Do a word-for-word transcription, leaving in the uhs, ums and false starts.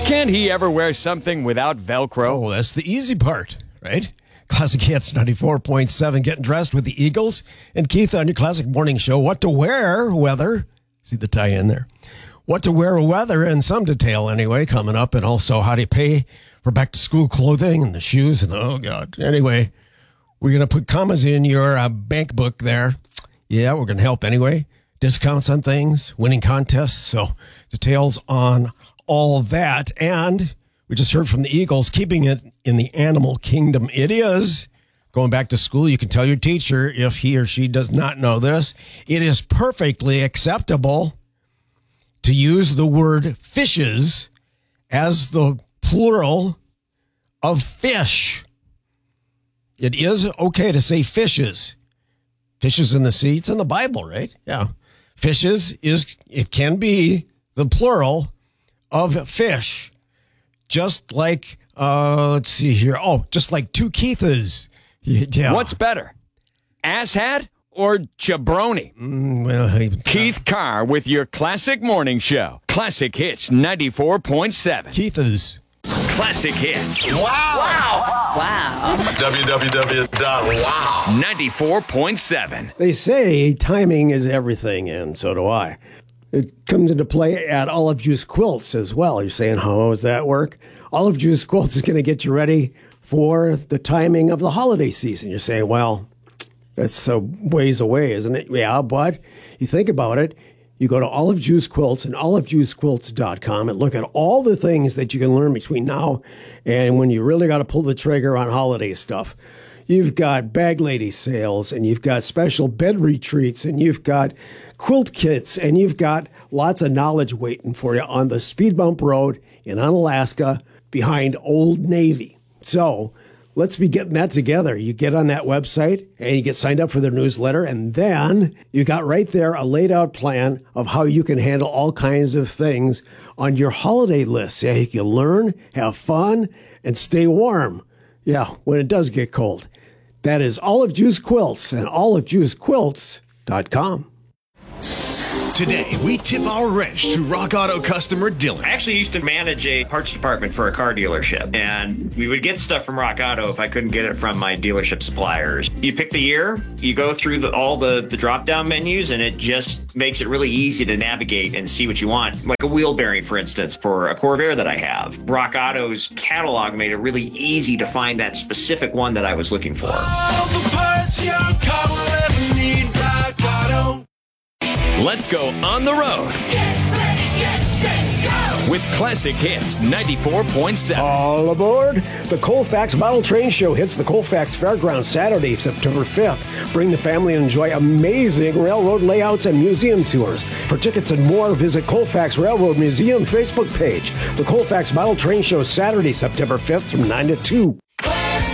Can't he ever wear something without Velcro? Oh, that's the easy part, right? Classic Hits ninety-four point seven, getting dressed with the Eagles. And Keith, on your Classic Morning Show, what to wear, weather. See the tie-in there. What to wear, weather, in some detail anyway, coming up. And also how to pay for back-to-school clothing and the shoes. And oh, God. Anyway, we're going to put commas in your uh, bank book there. Yeah, we're going to help anyway. Discounts on things, winning contests. So details on all that. And we just heard from the Eagles, keeping it in the animal kingdom. It is going back to school. You can tell your teacher, if he or she does not know this, it is perfectly acceptable to use the word fishes as the plural of fish. It is okay to say fishes. Fishes in the sea. It's in the Bible, right? Yeah. Fishes is, it can be the plural of fish. Just like, uh, let's see here. Oh, just like two Keithas. Yeah. What's better, asshat or jabroni? Mm, well, I, Keith Carr with your Classic Morning Show. Classic Hits ninety-four point seven. Keithas. Classic Hits. Wow. Wow. Wow. w w w dot wow ninety-four point seven. They say timing is everything, and so do I. It comes into play at Olive Juice Quilts as well. You're saying, how does that work? Olive Juice Quilts is going to get you ready for the timing of the holiday season. You're saying, well, that's a ways away, isn't it? Yeah, but you think about it. You go to Olive Juice Quilts and olive juice quilts dot com and look at all the things that you can learn between now and when you really got to pull the trigger on holiday stuff. You've got bag lady sales, and you've got special bed retreats, and you've got quilt kits, and you've got lots of knowledge waiting for you on the Speed Bump Road in Unalaska behind Old Navy. So let's be getting that together. You get on that website, and you get signed up for their newsletter, and then you got right there a laid out plan of how you can handle all kinds of things on your holiday list. Yeah, you can learn, have fun, and stay warm. Yeah, when it does get cold. That is Olive Juice Quilts and olive juice quilts dot com. Today, we tip our wrench to Rock Auto customer Dylan. I actually used to manage a parts department for a car dealership, and we would get stuff from Rock Auto if I couldn't get it from my dealership suppliers. You pick the year, you go through the, all the, the drop-down menus, and it just makes it really easy to navigate and see what you want. Like a wheel bearing, for instance, for a Corvair that I have. Rock Auto's catalog made it really easy to find that specific one that I was looking for. All the parts your car will ever need, Rock Auto. Let's go on the road. Get ready, get set, go! With Classic Hits ninety-four point seven. All aboard! The Colfax Model Train Show hits the Colfax Fairgrounds Saturday, September fifth. Bring the family and enjoy amazing railroad layouts and museum tours. For tickets and more, visit Colfax Railroad Museum Facebook page. The Colfax Model Train Show Saturday, September fifth from nine to two.